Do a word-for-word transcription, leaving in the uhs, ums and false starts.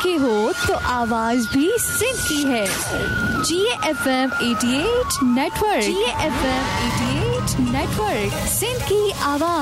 आंखें हो तो आवाज भी सिंध की है। जी एफ एम अठासी नेटवर्क, जी एफ एम अठासी नेटवर्क, सिंध की आवाज।